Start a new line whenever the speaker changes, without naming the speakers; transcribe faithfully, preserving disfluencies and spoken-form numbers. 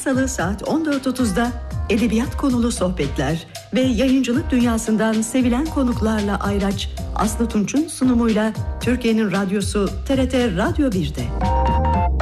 Salı saat on dört otuzda edebiyat konulu sohbetler ve yayıncılık dünyasından sevilen konuklarla ayraç Aslı Tunç'un sunumuyla Türkiye'nin radyosu T R T Radyo bir'de.